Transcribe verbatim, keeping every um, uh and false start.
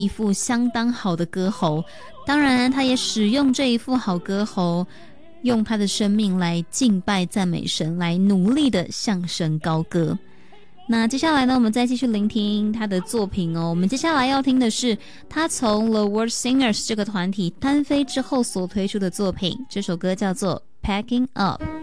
一副相当好的歌喉，当然他也使用这一副好歌喉，用他的生命来敬拜赞美神，来努力的向神高歌。那接下来呢，我们再继续聆听他的作品哦。我们接下来要听的是他从 The World Singers 这个团体单飞之后所推出的作品，这首歌叫做 Packing Up。